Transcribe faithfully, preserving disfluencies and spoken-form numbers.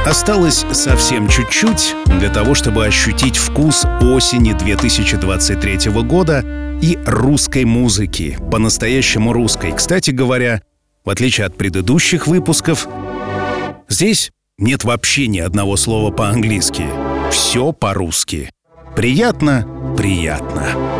Осталось совсем чуть-чуть для того, чтобы ощутить вкус осени две тысячи двадцать третьего года и русской музыки, по-настоящему русской. Кстати говоря, в отличие от предыдущих выпусков, здесь нет вообще ни одного слова по-английски. Все по-русски. Приятно, приятно.